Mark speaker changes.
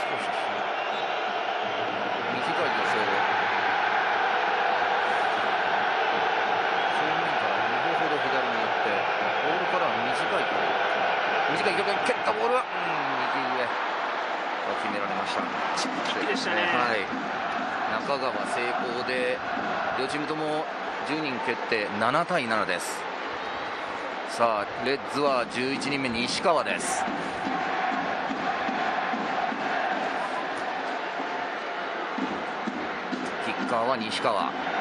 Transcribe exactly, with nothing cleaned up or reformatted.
Speaker 1: 短い助走、正面からに歩ほど左に寄って、ボールからは短い距離、短い距離に蹴ったボールは、うん、右上決められました。
Speaker 2: チップキックでしたね。
Speaker 1: はい、中川成功で両チームともじゅうにん蹴ってななたいななです。さあレッズはじゅういちにんめ西川です。キッカーは西川。